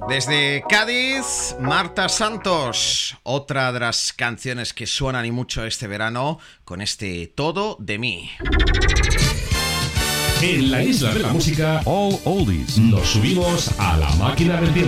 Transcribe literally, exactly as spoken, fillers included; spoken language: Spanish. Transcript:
Desde Cádiz, Marta Santos, otra de las canciones que suenan y mucho este verano con este Todo de mí. En la isla de la música, All Oldies, nos subimos a la máquina del tiempo.